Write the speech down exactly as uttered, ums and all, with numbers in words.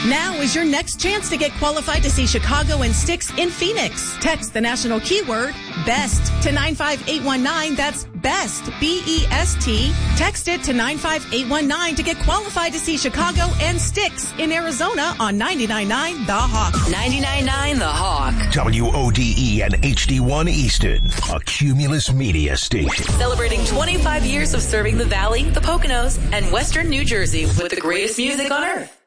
Now is your next chance to get qualified to see Chicago and Styx in Phoenix. Text the national keyword BEST to nine five eight one nine. That's BEST, B E S T. Text it to nine five eight one nine to get qualified to see Chicago and Styx in Arizona on ninety-nine point nine The Hawk. ninety-nine point nine The Hawk. W O D E and H D one Easton, a Cumulus media station. Celebrating twenty-five years of serving the Valley, the Poconos, and Western New Jersey with the greatest music on earth.